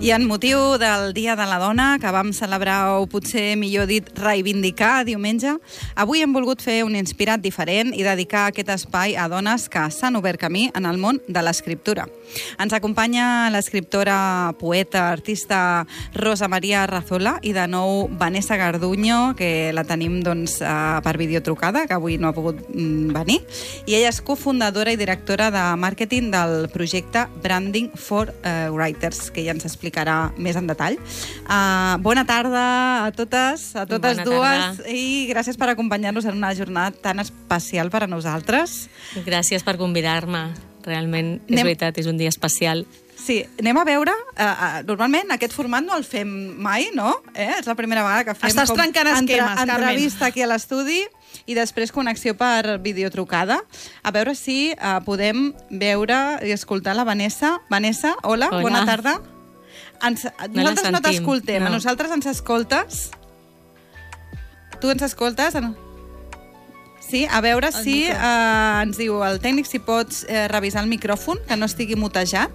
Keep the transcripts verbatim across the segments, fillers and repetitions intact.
I en motiu del Dia de la Dona, que vam celebrar, o potser millor dit, reivindicar diumenge, avui hem volgut fer un inspirat diferent i dedicar aquest espai a dones que s'han obert camí en el món de l'escriptura. Ens acompanya l'escriptora, poeta, artista Rosa Maria Razola i de nou Vanessa Garduño, que la tenim doncs, per videotrucada, que avui no ha pogut venir. I ella és cofundadora i directora de màrqueting del projecte Branding for uh, Writers, que ja ens explicarà més en detall. Uh, bona tarda a totes, a totes bona dues, tarda. I gràcies per acompanyar-nos en una jornada tan especial per a nosaltres. Gràcies per convidar-me. Realment, és Anem... veritat, és un dia especial. Sí, anem a veure, uh, uh, normalment aquest format no el fem mai, no? Eh? És la primera vegada que fem Estàs com trencant esquemes, entre, Carmen. entrevista aquí a l'estudi i després connexió per videotrucada. A veure si uh, podem veure i escoltar la Vanessa. Vanessa, hola, hola. Bona tarda. Ens, no nosaltres no t'escoltem, no. A nosaltres ens escoltes? Tu ens escoltes? Sí, a veure el si eh, ens diu el tècnic si pots eh, revisar el micròfon, que no estigui mutejat.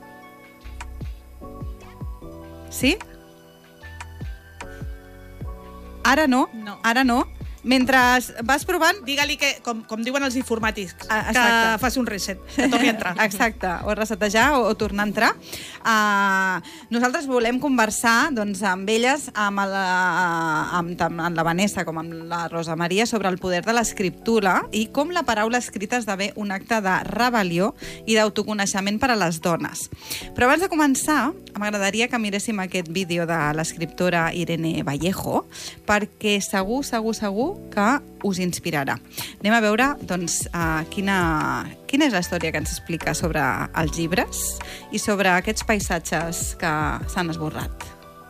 Sí? Ara no, no. ara no. Mentre vas provant... Digue-li que, com, com diuen els informàtics, ah, que faci un reset, que torni a entrar. Exacte, o resetejar o, o tornar a entrar. Uh, nosaltres volem conversar doncs, amb elles, amb la, amb, amb la Vanessa com amb la Rosa Maria, sobre el poder de l'escriptura i com la paraula escrita esdevé un acte de rebel·lió i d'autoconeixement per a les dones. Però abans de començar, m'agradaria que miréssim aquest vídeo de l'escriptora Irene Vallejo, perquè segur, segur, segur que us inspirarà. Anem a veure doncs, uh, quina, quina és la història que ens explica sobre els llibres i sobre aquests paisatges que s'han esborrat.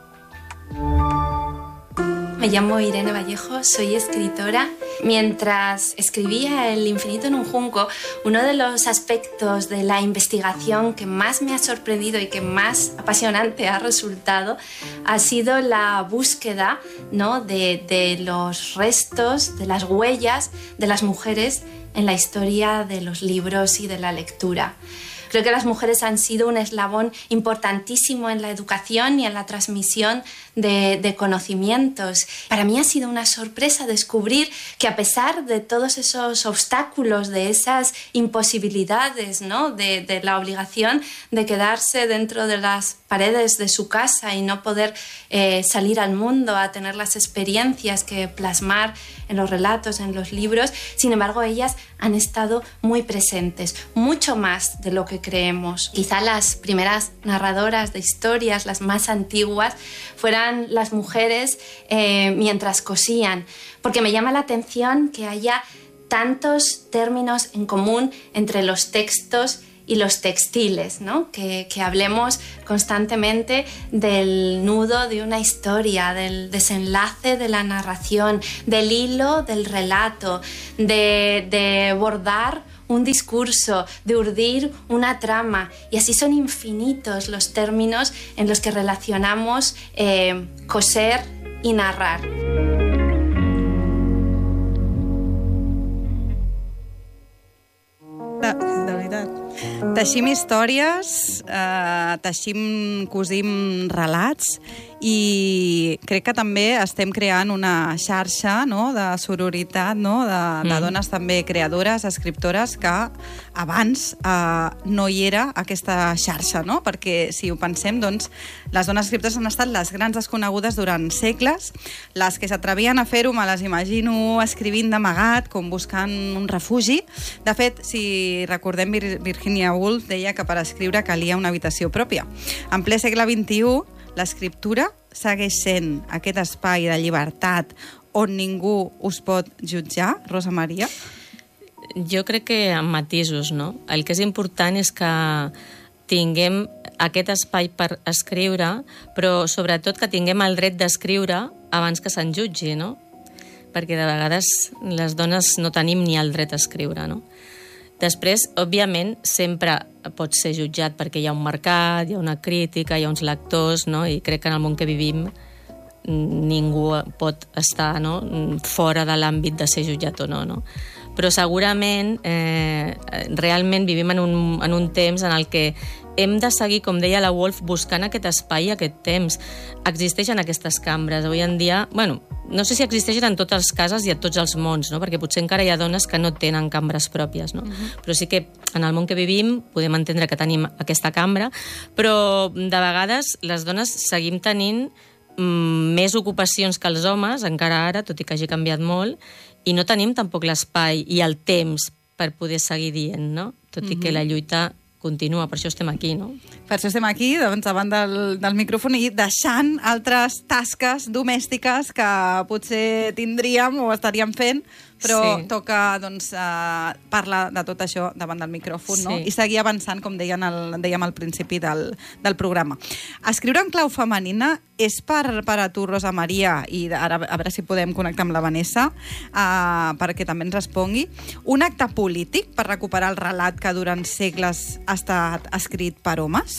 Me llamo Irene Vallejo, soy escritora. Mientras escribía El infinito en un junco, uno de los aspectos de la investigación que más me ha sorprendido y que más apasionante ha resultado ha sido la búsqueda, ¿no?, de, de los restos, de las huellas de las mujeres en la historia de los libros y de la lectura. Creo que las mujeres han sido un eslabón importantísimo en la educación y en la transmisión de, de conocimientos. Para mí ha sido una sorpresa descubrir que a pesar de todos esos obstáculos, de esas imposibilidades, ¿no?, de, de la obligación de quedarse dentro de las paredes de su casa y no poder eh, salir al mundo a tener las experiencias que plasmar en los relatos, en los libros, sin embargo ellas han estado muy presentes, mucho más de lo que creemos. Quizá las primeras narradoras de historias, las más antiguas, fueran las mujeres eh, mientras cosían, porque me llama la atención que haya tantos términos en común entre los textos y los textiles, ¿no? Que, que hablemos constantemente del nudo de una historia, del desenlace de la narración, del hilo del relato, de, de bordar un discurso, de urdir una trama, y así son infinitos los términos en los que relacionamos eh, coser y narrar. De, de veritat. Teixim històries, eh, teixim, cosim relats i crec que també estem creant una xarxa, no?, de sororitat, no?, de, de mm. dones també creadores, escriptores, que abans eh, no hi era aquesta xarxa, no?, perquè si ho pensem, doncs, les dones escriptores han estat les grans desconegudes durant segles, les que s'atrevien a fer-ho, me les imagino escrivint d'amagat, com buscant un refugi. De fet, si recordem, Vir Virginia Woolf deia que per escriure calia una habitació pròpia. En ple segle vint-i-u, l'escriptura segueix sent aquest espai de llibertat on ningú us pot jutjar, Rosa Maria? Jo crec que amb matisos, no? El que és important és que tinguem aquest espai per escriure, però sobretot que tinguem el dret d'escriure abans que se'n jutgi, no? Perquè de vegades les dones no tenim ni el dret a escriure, no? Després, òbviament, sempre pot ser jutjat perquè hi ha un mercat, hi ha una crítica, hi ha uns lectors, no? I crec que en el món que vivim ningú pot estar, no?, fora de l'àmbit de ser jutjat o no, no? Però segurament eh, realment vivim en un, en un temps en el que hem de seguir, com deia la Wolf, buscant aquest espai, aquest temps. Existeixen aquestes cambres. Avui en dia, bueno, no sé si existeixen en totes les cases i a tots els mons, no? Perquè potser encara hi ha dones que no tenen cambres pròpies, no? Uh-huh. Però sí que en el món que vivim podem entendre que tenim aquesta cambra, però de vegades les dones seguim tenint mm, més ocupacions que els homes, encara ara, tot i que hagi canviat molt, i no tenim tampoc l'espai i el temps per poder seguir dient, no? Tot i uh-huh. que la lluita continua, per això estem aquí, no? Per això estem aquí, doncs, davant del, del micròfon i deixant altres tasques domèstiques que potser tindríem o estaríem fent, però sí. toca doncs, uh, parlar de tot això davant del micròfon, sí. no? I seguir avançant, com deien el, dèiem al principi del, del programa. Escriure en clau femenina és per, per a tu, Rosa Maria, i ara a veure si podem connectar amb la Vanessa, uh, perquè també ens respongui, un acte polític per recuperar el relat que durant segles ha estat escrit per homes?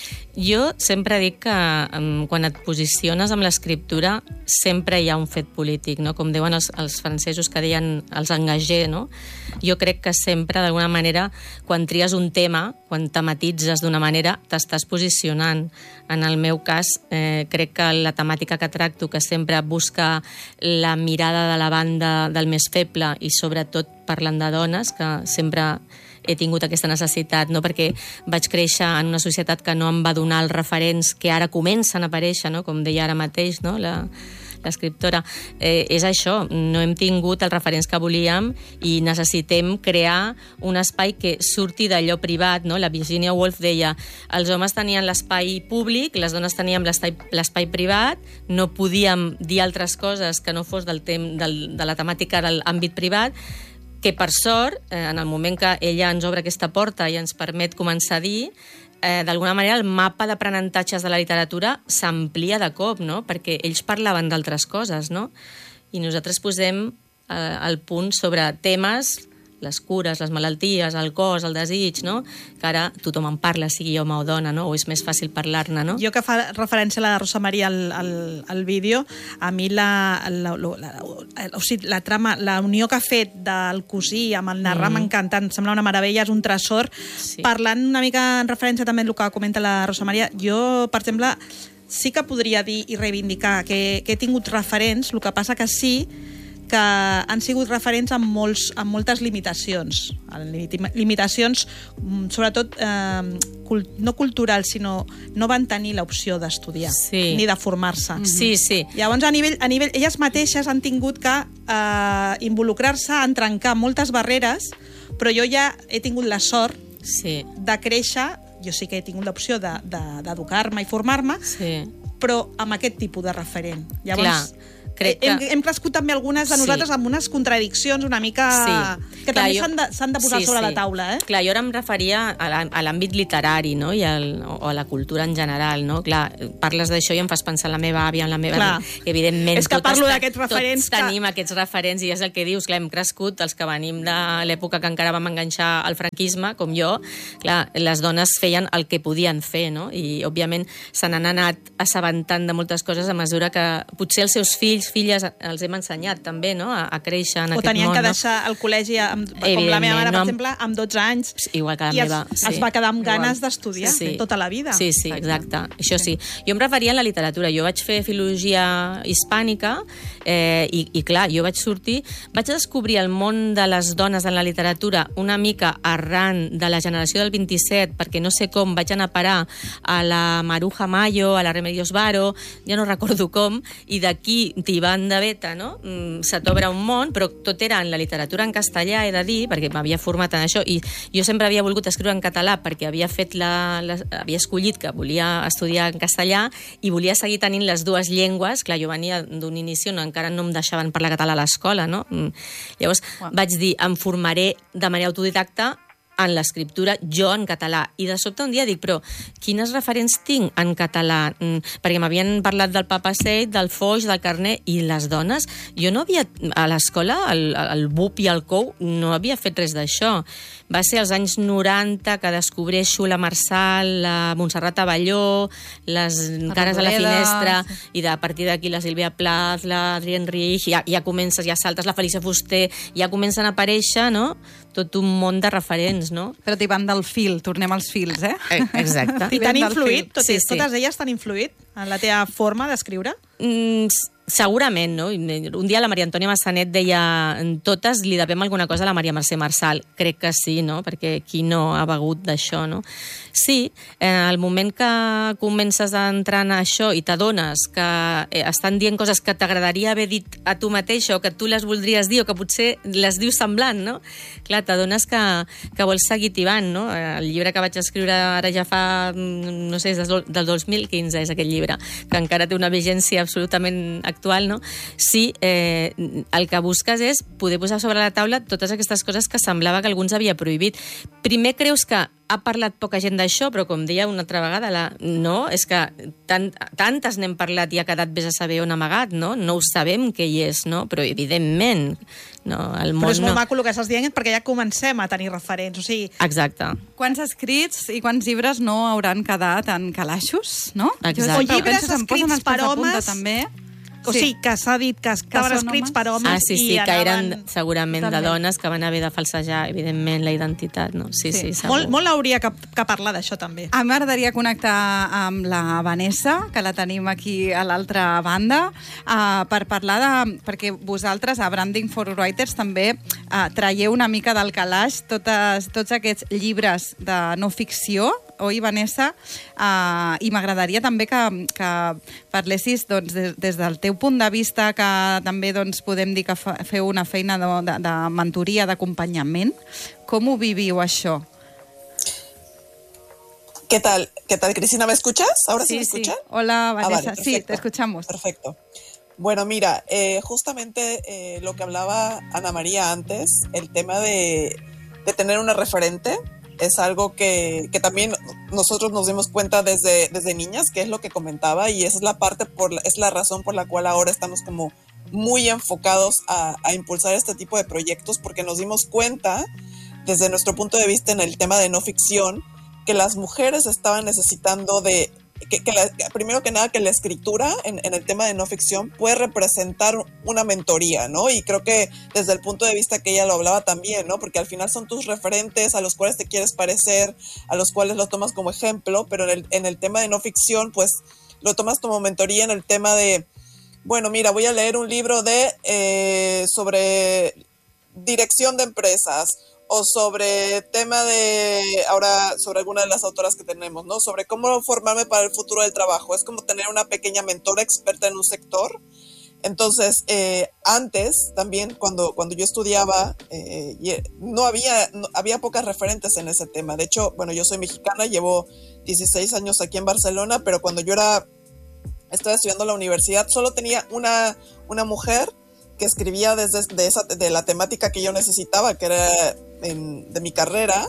Jo sempre dic que um, quan et posiciones amb l'escriptura sempre hi ha un fet polític, no? Com diuen els, els francesos que deien els engagés, no? Jo crec que sempre, d'alguna manera, quan tries un tema, quan tematitzes d'una manera, t'estàs posicionant. En el meu cas, eh, crec que la temàtica que tracto, que sempre busca la mirada de la banda del més feble i sobretot parlant de dones, que sempre he tingut aquesta necessitat, no? Perquè vaig créixer en una societat que no em va donar els referents que ara comencen a aparèixer, no? Com deia ara mateix, no? La, l'escriptora. Eh, és això, no hem tingut els referents que volíem i necessitem crear un espai que surti d'allò privat, no? La Virginia Woolf deia, els homes tenien l'espai públic, les dones teníem l'espai, l'espai privat, no podíem dir altres coses que no fos del tem, del, de la temàtica de l'àmbit privat, que per sort, eh, en el moment que ella ens obre aquesta porta i ens permet començar a dir, eh, d'alguna manera el mapa d'aprenentatges de la literatura s'amplia de cop, no? Perquè ells parlaven d'altres coses, no? I nosaltres posem eh, el punt sobre temes, les cures, les malalties, el cos, el desig, no? Que ara tothom en parla, sigui home o dona, no? O és més fàcil parlar-ne, no? Jo que fa referència a la Rosa Maria al, al, al vídeo, a mi la, la, la, la, o sigui, la trama, la unió que ha fet del cosí amb el narrar mm. m'encanta, em sembla una meravella, és un tresor. Sí. Parlant una mica en referència també al que comenta la Rosa Maria, jo, per exemple, sí que podria dir i reivindicar que, que he tingut referents, el que passa que sí que han sigut referents amb, molts, amb moltes limitacions. Limitacions, sobretot, eh, cult, no culturals, sinó no van tenir l'opció d'estudiar, sí. ni de formar-se. Mm-hmm. Sí, sí. Llavors, a nivell, a nivell, elles mateixes han tingut que eh, involucrar-se en trencar moltes barreres, però jo ja he tingut la sort sí. de créixer, jo sí que he tingut l'opció de, de, d'educar-me i formar-me, sí. però amb aquest tipus de referent. Llavors, clar. Crec que... hem, hem crescut també algunes de nosaltres sí. amb unes contradiccions una mica sí. que clar, també jo... s'han, de, s'han de posar sí, sobre sí. la taula. Eh? Clar, jo ara em referia a l'àmbit literari, no? I al, o a la cultura en general. No? Clar, parles d'això i em fas pensar en la meva àvia, en la meva... Clar. Evidentment, és que parlo d'aquests referents tots que... tenim aquests referents i és el que dius, clar, hem crescut, els que venim de l'època que encara vam enganxar al franquisme, com jo, clar, les dones feien el que podien fer, no? I, òbviament, se n'han anat assabentant de moltes coses a mesura que potser els seus fills filles els hem ensenyat també, no?, a, a créixer en o aquest món. O tenien que deixar el col·legi, amb, com la meva mare, per no exemple, amb dotze anys, igual que la i meva, es, sí. es va quedar amb ganes igual. d'estudiar sí. tota la vida. Sí, sí, exacte. Això sí. Jo em referia a la literatura. Jo vaig fer filologia hispànica eh, i, i, clar, jo vaig sortir... Vaig descobrir el món de les dones en la literatura una mica arran de la generació del vint-i-set, perquè no sé com vaig anar a parar a la Maruja Mayo, a la Remedios Varo, ja no recordo com, i d'aquí t'hi van de beta, no? Se t'obre un món, però tot era en la literatura en castellà, he de dir, perquè m'havia format en això, i jo sempre havia volgut escriure en català perquè havia fet la, la, havia escollit que volia estudiar en castellà i volia seguir tenint les dues llengües. Clar, jo venia d'un inici on encara no em deixaven parlar català a l'escola, no? Llavors wow. vaig dir, em formaré de manera autodidacta en l'escriptura, jo en català. I de sobte un dia dic, però quines referents tinc en català? Mm, perquè m'havien parlat del Papaseit, del Foix, del Carner, i les dones, jo no havia, a l'escola, el, el B U P i el C O U, no havia fet res d'això. Va ser als anys noranta que descobreixo la Marçal, la Montserrat Abelló, les la Cares a la finestra, sí. i de, a partir d'aquí la Sílvia Plath, la Adrienne Rich, ja, ja comences, ja saltes la Felicia Fuster, ja comencen a aparèixer, no?, tot un món de referents, no? Però t'hi van del fil, tornem als fils, eh? Exacte. I t'han influït? Tot, sí, sí. Totes elles t'han influït en la teva forma d'escriure? Mm, segurament, no? Un dia la Maria Antònia Massanet deia totes li devem alguna cosa a la Maria Mercè Marçal. Crec que sí, no? Perquè qui no ha begut d'això, no? Sí, en el moment que comences a entrar en això i t'adones que estan dient coses que t'agradaria haver dit a tu mateixa o que tu les voldries dir o que potser les dius semblant, no? Clar, t'adones que, que vols seguir tibant, no? El llibre que vaig escriure ara ja fa, no sé, del dos mil quinze és aquell llibre, que encara té una vigència absolutament actual, no? Sí, eh, el que busques és poder posar sobre la taula totes aquestes coses que semblava que algú ens havia prohibit. Primer creus que ha parlat poca gent d'això, però com deia una altra vegada, la... no, és que tant, tantes n'hem parlat i ha quedat vés a saber on amagat, no? No ho sabem què hi és, no? Però evidentment, no, el món Però és molt no... maco el que estàs dient perquè ja comencem a tenir referents, o sigui... Exacte. Quants escrits i quants llibres no hauran quedat en calaixos, no? Exacte. Jo O llibres penso, em posen escrits els per pels a punta, homes... també. O sigui, que s'ha dit que estaven són escrits homes? per homes Ah, sí, sí, i que anaven... eren segurament de Totalment. dones que van haver de falsejar, evidentment, la identitat, no? Sí, sí, Sí. segur. Molt, molt hauria que, que parlar d'això, també. A mi m'agradaria connectar amb la Vanessa, que la tenim aquí a l'altra banda, uh, per parlar de... Perquè vosaltres, a Branding for Writers, també uh, traieu una mica del calaix totes, tots aquests llibres de no ficció, oi, Vanessa? Uh, I m'agradaria també que, que parlessis doncs, des, des del teu punt de vista, que també doncs, podem dir que fa, feu una feina de, de, de mentoria, d'acompanyament. Com ho viviu, això? ¿Qué tal? ¿Qué tal, Cristina? ¿Me escuchas? ¿Ahora sí, Sí, me sí. escuchan? Hola, Vanessa. Ah, vale, sí, perfecto. te escuchamos. Perfecto. Bueno, mira, eh, justamente eh, lo que hablaba Ana María antes, el tema de, de tener una referente, es algo que, que también nosotros nos dimos cuenta desde, desde niñas, que es lo que comentaba, y esa es la parte, por la, es la razón por la cual ahora estamos como muy enfocados a, a impulsar este tipo de proyectos, porque nos dimos cuenta, desde nuestro punto de vista en el tema de no ficción, que las mujeres estaban necesitando de, que, que la, primero que nada, que la escritura en, en el tema de no ficción puede representar una mentoría, ¿no? Y creo que desde el punto de vista que ella lo hablaba también, ¿no? Porque al final son tus referentes a los cuales te quieres parecer, a los cuales lo tomas como ejemplo, pero en el, en el tema de no ficción, pues lo tomas como mentoría en el tema de, bueno, mira, voy a leer un libro de eh, sobre dirección de empresas, o sobre tema de, ahora, sobre alguna de las autoras que tenemos, ¿no? Sobre cómo formarme para el futuro del trabajo. Es como tener una pequeña mentora experta en un sector. Entonces, eh, antes, también, cuando, cuando yo estudiaba, eh, no había, no, había pocas referentes en ese tema. De hecho, bueno, yo soy mexicana, llevo dieciséis años aquí en Barcelona, pero cuando yo era, estaba estudiando en la universidad, solo tenía una, una mujer que escribía desde de, esa, de la temática que yo necesitaba, que era en, de mi carrera,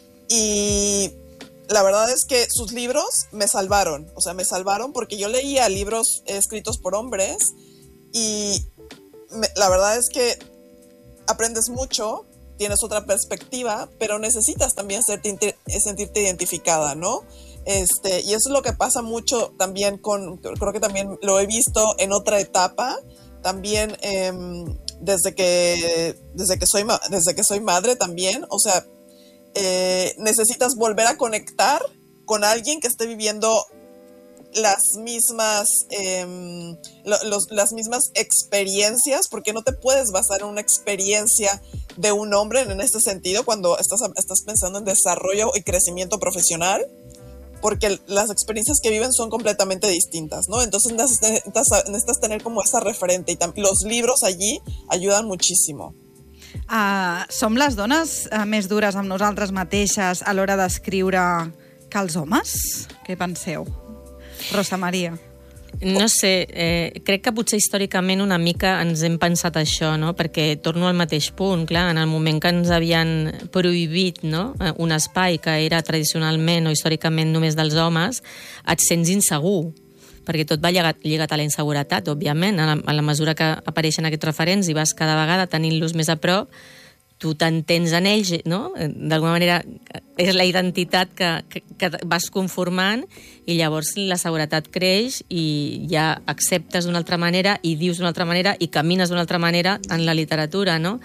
y la verdad es que sus libros me salvaron, o sea, me salvaron porque yo leía libros escritos por hombres y me, la verdad es que aprendes mucho, tienes otra perspectiva, pero necesitas también sentirte, sentirte identificada, ¿no? Este, y eso es lo que pasa mucho también con, creo que también lo he visto en otra etapa, también eh, desde que desde que soy desde que soy madre también, o sea, eh, necesitas volver a conectar con alguien que esté viviendo las mismas eh, los, las mismas experiencias, porque no te puedes basar en una experiencia de un hombre en este sentido cuando estás, estás pensando en desarrollo y crecimiento profesional, porque las experiencias que viven son completamente distintas, ¿no? Entonces necesitas, necesitas tener como esa referente, y los libros allí ayudan muchísimo. Uh, som les dones uh, més dures amb nosaltres mateixes a l'hora d'escriure que els homes? Què penseu? Rosa Maria. No sé, eh, crec que potser històricament una mica ens hem pensat això, no? Perquè torno al mateix punt, clar, en el moment que ens havien prohibit, no? Un espai que era tradicionalment o històricament només dels homes, et sents insegur, perquè tot va lligat, lligat a la inseguretat, òbviament, a la, a la mesura que apareixen aquests referents i vas cada vegada tenint-los més a prop, tu t'entens en ells, no? D'alguna manera és la identitat que, que, que vas conformant i llavors la seguretat creix i ja acceptes d'una altra manera i dius d'una altra manera i camines d'una altra manera en la literatura, no?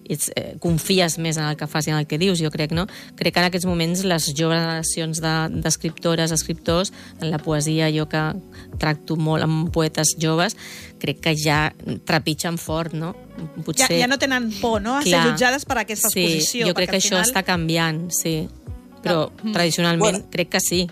ets, eh, confies més en el que fas i en el que dius, jo crec, no? Crec que en aquests moments les joves generacions d'escriptores, de, escriptors, en la poesia, jo que tracto molt amb poetes joves, crec que ja trepitgen fort, no? Potser... Ja, ja no tenen por, no?, a ser jutjades per aquesta exposició. Sí, jo crec que final... això està canviant, sí. Però ah. tradicionalment bueno. crec que sí.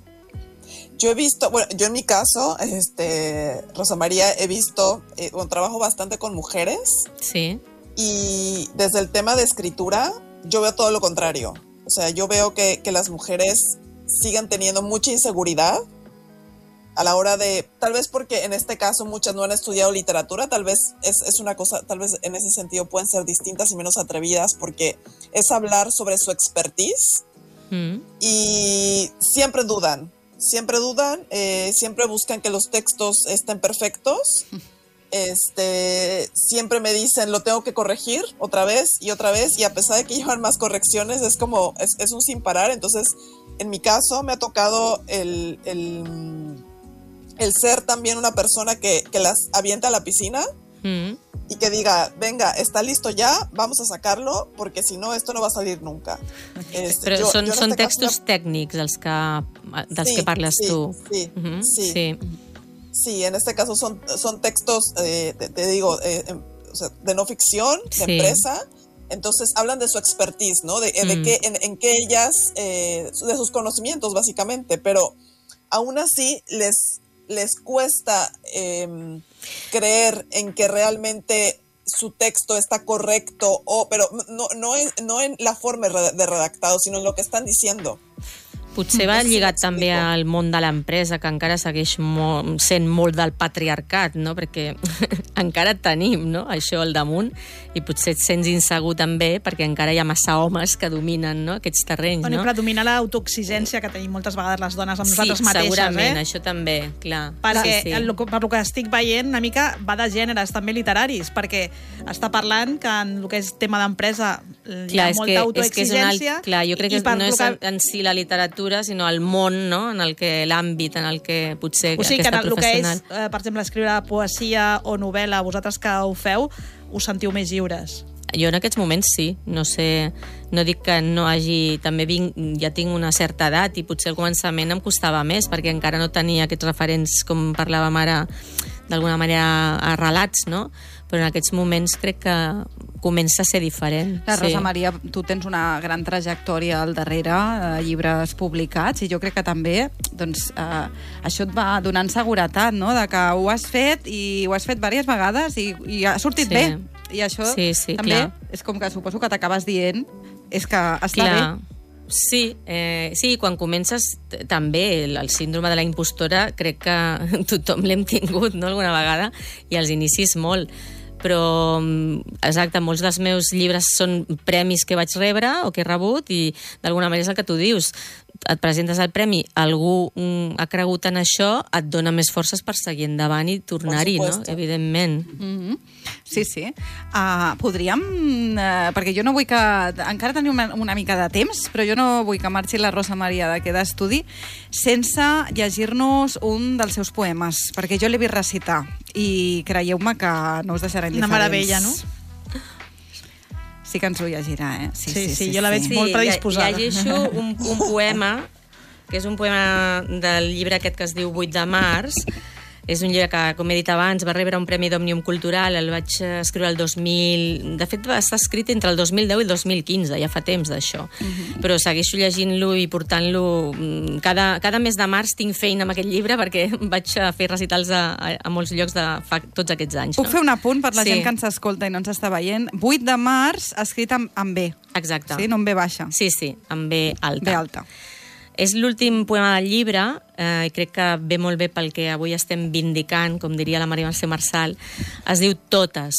Yo he visto, bueno, yo en mi caso, este, Rosa María, he visto, eh, bueno, trabajo bastante con mujeres. Sí. Y desde el tema de escritura, yo veo todo lo contrario. O sea, yo veo que, que las mujeres siguen teniendo mucha inseguridad a la hora de, tal vez porque en este caso muchas no han estudiado literatura, tal vez es, es una cosa, tal vez en ese sentido pueden ser distintas y menos atrevidas, porque es hablar sobre su expertise mm. y siempre dudan. Siempre dudan, eh, siempre buscan que los textos estén perfectos, este, siempre me dicen, lo tengo que corregir otra vez y otra vez, y a pesar de que llevan más correcciones, es como, es, es un sin parar. Entonces, en mi caso, me ha tocado el, el, el ser también una persona que, que las avienta a la piscina, mm. y que diga, venga, está listo ya, vamos a sacarlo, porque si no, esto no va a salir nunca. Este, Però jo, són, jo són textos caso... tècnics els que, dels sí, que parles sí, tu. Sí, uh-huh. sí, sí. Sí, en este caso son, son textos, eh, te, te digo, eh, o sea, de no ficción, de sí. empresa. Entonces hablan de su expertise, ¿no? De, mm. de que, en, en que ellas, eh, de sus conocimientos, básicamente. Pero aún así les... les cuesta eh, creer en que realmente su texto está correcto, o, pero no, no, en, no en la forma de redactado, sino en lo que están diciendo. Potser va lligat també al món de l'empresa, que encara segueix molt, sent molt del patriarcat, no? Perquè encara tenim, no?, això al damunt, i potser et sents insegur també perquè encara hi ha massa homes que dominen, no?, aquests terrenys. Bueno, no? Però domina l'autoexigència que tenim moltes vegades les dones amb nosaltres sí, mateixes. Sí, segurament, eh? això també, clar. Perquè, sí, sí. El, per el que estic veient, una mica va de gèneres també literaris, perquè està parlant que en el que és tema d'empresa hi ha molta autoexigència. Clar, jo crec que no és en si la literatura, sinó el món, no?, en el que l'àmbit en el que potser o sigui, aquesta que professional... El que és, eh, per exemple, escriure poesia o novel·la, vosaltres que ho feu, us sentiu més lliures? Jo en aquests moments sí, no sé, no dic que no hagi, també vinc, ja tinc una certa edat i potser al començament em costava més perquè encara no tenia aquests referents, com parlàvem ara, d'alguna manera a relats, no? Però en aquests moments crec que comença a ser diferent. La Rosa sí. Maria, tu tens una gran trajectòria al darrere, eh, llibres publicats, i jo crec que també doncs, eh, això et va donant seguretat, no?, de que ho has fet i ho has fet diverses vegades i, i ha sortit sí. bé. I això sí, sí, també clar. És com que suposo que t'acabes dient és que està clar. bé. Sí, eh, sí, quan comences també el, el síndrome de la impostora crec que tothom l'hem tingut, no?, alguna vegada, i als inicis molt. Però, exacte, molts dels meus llibres són premis que vaig rebre o que he rebut i d'alguna manera és el que tu dius. Et presentes al premi, algú mm, ha cregut en això, et dona més forces per seguir endavant i tornar-hi, no?, evidentment. Mm-hmm. Sí, sí. Uh, podríem... Uh, perquè jo no vull que... Encara tenim una, una mica de temps, però jo no vull que marxi la Rosa Maria d'aquest estudi sense llegir-nos un dels seus poemes, perquè jo l'he vist recitar i creieu-me que no us deixarà indiferents. Una meravella, no? Sí que ens ho llegirà, eh? Sí, sí, sí, sí, jo la veig sí. molt predisposada. Llegeixo un, un poema, que és un poema del llibre aquest que es diu vuit de març. És un llibre que, com he dit abans, va rebre un premi d'Òmnium Cultural, el vaig escriure el dos mil... De fet, va estar escrit entre el dos mil deu i el dos mil quinze, ja fa temps d'això. Uh-huh. Però segueixo llegint-lo i portant-lo... Cada, cada mes de març tinc feina amb aquest llibre perquè vaig a fer recitals a, a, a molts llocs de fa tots aquests anys. Puc no? fer un apunt per la sí. gent que ens escolta i no ens està veient? vuit de març, escrit amb, amb B. Exacte. Sí, no amb B baixa. Sí, sí, amb B alta. B alta. És l'últim poema del llibre, eh, i crec que ve molt bé pel que avui estem vindicant, com diria la Maria Mercè Marçal. Es diu Totes.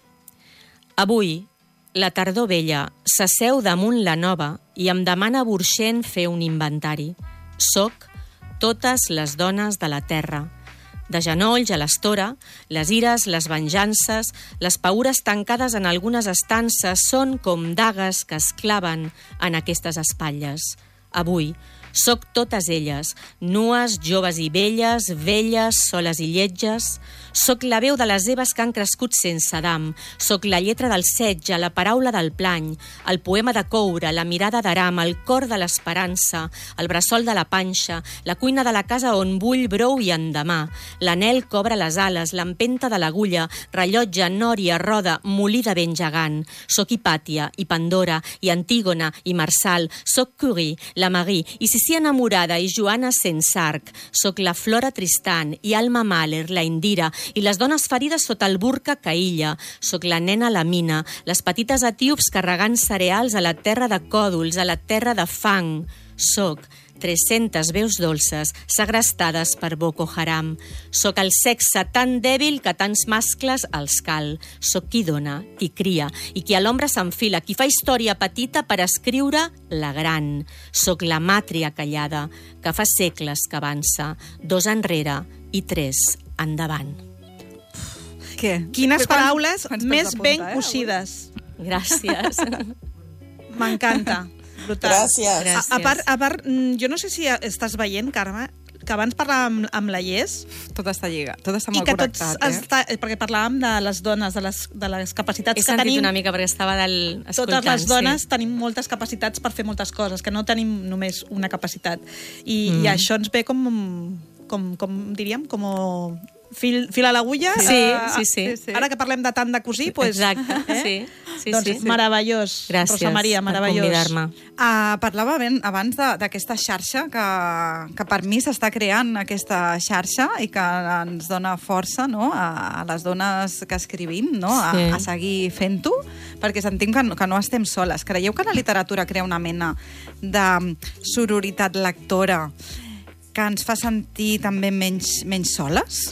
Avui, la tardor vella s'asseu damunt la nova i em demana burxent fer un inventari. Soc totes les dones de la terra. De genolls a l'estora, les ires, les venjances, les paures tancades en algunes estances són com dagues que es claven en aquestes espatlles. Avui, soc totes elles, nues, joves i velles, velles, soles i lletges. Soc la veu de les Eves que han crescut sense Adam. Soc la lletra del setge, la paraula del plany, el poema de coure, la mirada d'aram, el cor de l'esperança, el bressol de la panxa, la cuina de la casa on bull brou i endemà, l'anel que obre les ales, l'empenta de l'agulla, rellotge, nòria, roda, molí de vent gegant. Soc Hipàtia, i Pandora, i Antígona, i Marsal. Soc Curie, la Marie, i Sissi enamorada, i Joana sense arc. Soc la Flora Tristan, i Alma Mahler, la Indira, i les dones ferides sota el burca que aïlla. Soc la nena Lamina, les petites etíops carregant cereals a la terra de còdols, a la terra de fang. Soc tres-centes veus dolces segrestades per Boko Haram. Soc el sexe tan dèbil que tants mascles els cal. Soc qui dona, qui cria i qui a l'ombra s'enfila, qui fa història petita per escriure la gran. Soc la màtria callada que fa segles que avança, dos enrere i tres endavant. Què? Quines Quants- paraules quants més pots ben apuntar, eh, cosides. Gràcies. M'encanta. Brutal. Gràcies. Gràcies. A, a, part, a part, mm, jo no sé si estàs veient, Carme, que abans parlàvem amb, amb la Ies Tot està lligat, tot està i molt que tots connectat, eh? està, perquè parlàvem de les dones, de les, de les capacitats He que sentit tenim. una mica perquè estava del... escoltant. Totes les dones sí. tenim moltes capacitats per fer moltes coses, que no tenim només una capacitat. I, Mm. i això ens ve com, com, com diríem, com fil, fil a l'agulla. Sí, eh, sí, sí. sí. Ara que parlem de tant de cosir, pues, Exacte, eh? sí. sí, doncs sí. meravellós, Gràcies Rosa Maria, per meravellós. convidar-me. Uh, parlava ben abans de- d'aquesta xarxa que, que per mi s'està creant aquesta xarxa i que ens dona força, no?, a, a les dones que escrivim, no?, a, Sí. a seguir fent-ho, perquè sentim que, no- que no estem soles. Creieu que la literatura crea una mena de sororitat lectora que ens fa sentir també menys, menys soles?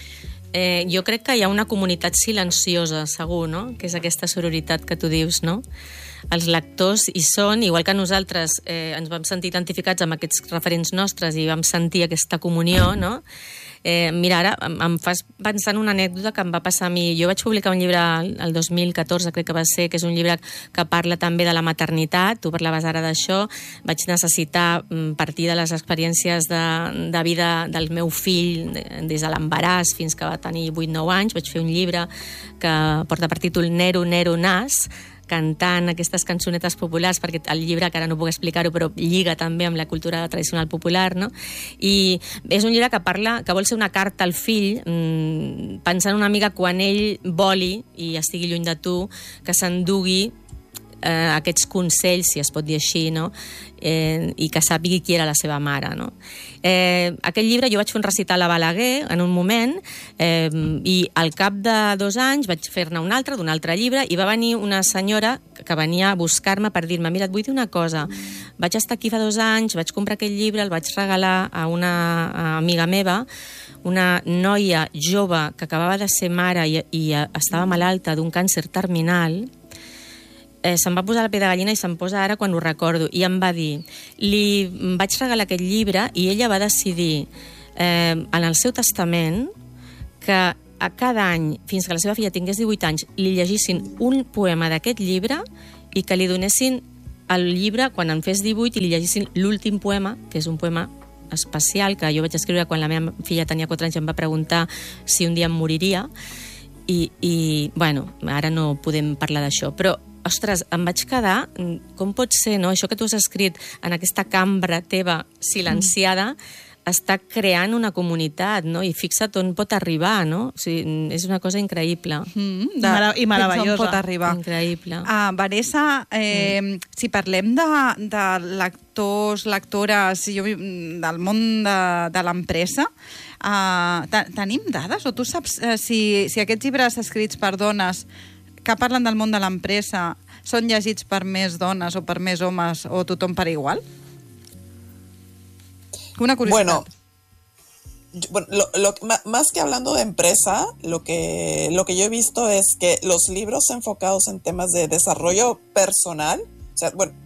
Eh, jo crec que hi ha una comunitat silenciosa, segur, no?, que és aquesta sororitat que tu dius, no? Els lectors hi són, igual que nosaltres eh, ens vam sentir identificats amb aquests referents nostres i vam sentir aquesta comunió, no? Eh, mira, ara em, em fas pensar en una anècdota que em va passar a mi. Jo vaig publicar un llibre el, el dos mil catorze, crec que va ser, que és un llibre que parla també de la maternitat. Tu parlaves ara d'això. Vaig necessitar mm, partir de les experiències de, de vida del meu fill de- des de l'embaràs fins que va tenir vuit nou anys. Vaig fer un llibre que porta per títol Nero, Nero, Nas, cantant aquestes cançonetes populars, perquè el llibre, que ara no puc explicar-ho, però lliga també amb la cultura tradicional popular, no? I és un llibre que parla, que vol ser una carta al fill, mmm, pensant una mica quan ell voli i estigui lluny de tu, que s'endugui eh, aquests consells, si es pot dir així, no? Eh, i que sàpigui qui era la seva mare, no? Eh, aquest llibre jo vaig fer un recital a Balaguer en un moment eh, i al cap de dos anys vaig fer-ne un altre, d'un altre llibre, i va venir una senyora que venia a buscar-me per dir-me, mira, et vull dir una cosa, vaig estar aquí fa dos anys, vaig comprar aquest llibre, el vaig regalar a una amiga meva, una noia jove que acabava de ser mare i, i estava malalta d'un càncer terminal. Eh, se'm va posar la pell de gallina i se'm posa ara quan ho recordo, i em va dir, li vaig regalar aquest llibre i ella va decidir eh, en el seu testament que a cada any, fins que la seva filla tingués divuit anys, li llegissin un poema d'aquest llibre i que li donessin el llibre quan en fes divuit i li llegissin l'últim poema, que és un poema especial que jo vaig escriure quan la meva filla tenia quatre anys i em va preguntar si un dia em moriria. I, i bueno, ara no podem parlar d'això, però ostres, em vaig quedar, com pot ser, no? Això que tu has escrit en aquesta cambra teva silenciada està creant una comunitat, no? I fixa't on pot arribar, no? O sigui, és una cosa increïble. Mm, Mara- i meravellosa. fins on pot arribar. Increïble. Uh, Vanessa, eh, mm. si parlem de, de lectors, lectores, jo, vi- del món de, de l'empresa, uh, te- tenim dades? O tu saps uh, si, si aquests llibres escrits per dones que parlen del món de l'empresa són llegits per més dones o per més homes o tothom per igual? Una curiosidad. Bueno, yo- bueno lo, lo, ma- más que hablando de empresa, lo que, lo que yo he visto es que los libros enfocados en temas de desarrollo personal, o sea, bueno,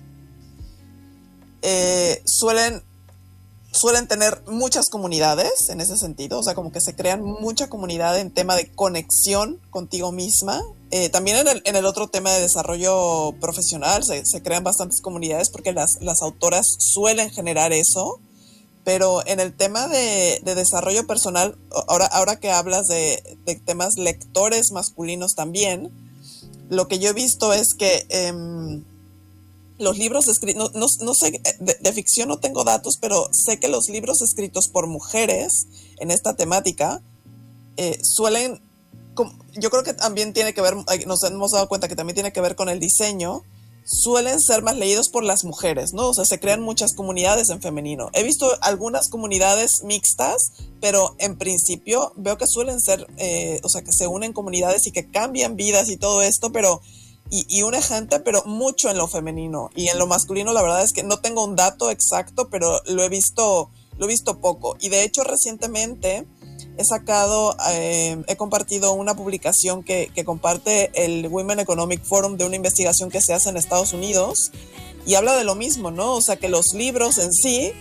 eh, suelen, suelen tener muchas comunidades en ese sentido, o sea, como que se crean mucha comunidad en tema de conexión contigo misma. Eh, también en el, en el otro tema de desarrollo profesional se, se crean bastantes comunidades porque las, las autoras suelen generar eso. Pero en el tema de, de desarrollo personal, ahora, ahora que hablas de, de temas lectores masculinos también, lo que yo he visto es que eh, los libros escritos, no, no, no sé, de, de ficción no tengo datos, pero sé que los libros escritos por mujeres en esta temática eh, suelen, yo creo que también tiene que ver, nos hemos dado cuenta que también tiene que ver con el diseño, suelen ser más leídos por las mujeres, ¿no? O sea, se crean muchas comunidades en femenino. He visto algunas comunidades mixtas, pero en principio veo que suelen ser, eh, o sea, que se unen comunidades y que cambian vidas y todo esto, pero, y, y une gente, pero mucho en lo femenino. Y en lo masculino, la verdad es que no tengo un dato exacto, pero lo he visto, lo he visto poco. Y de hecho, recientemente he sacado, eh, he compartido una publicación que, que comparte el Women Economic Forum de una investigación que se hace en Estados Unidos y habla de lo mismo, ¿no? O sea, que los libros en sí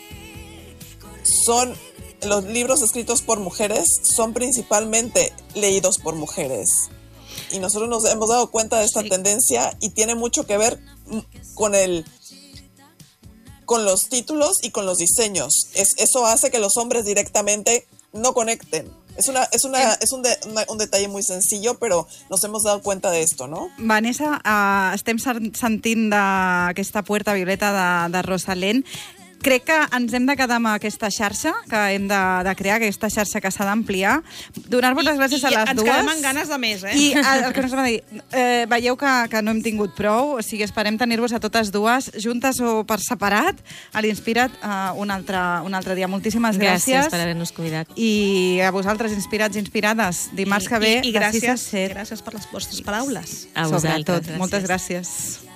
son, los libros escritos por mujeres son principalmente leídos por mujeres. Y nosotros nos hemos dado cuenta de esta sí. tendencia y tiene mucho que ver con el... con los títulos y con los diseños. Es, eso hace que los hombres directamente no conecten. Es una es una és un, de, una, un detall muy sencillo, però nos hemos dado cuenta de esto, ¿no? Vanessa, uh, estem sentint d'aquesta Puerta Violeta de, de Rosalén. Crec que ens hem de quedar amb aquesta xarxa, que hem de, de crear, aquesta xarxa que s'ha d'ampliar. Donar-vos les gràcies I, a les ens dues. Ens quedem amb ganes de més, eh? I el que no s'ha de dir, eh, veieu que, que no hem tingut prou, o sigui, esperem tenir-vos a totes dues, juntes o per separat, a l'Inspira't uh, un, altre, un altre dia. Moltíssimes gràcies. Gràcies per haver-nos convidat. I a vosaltres, inspirats i inspirades, dimarts que ve, I, i de gràcies, sis a set. gràcies per les vostres paraules. A vosaltres. Sobretot, moltes gràcies.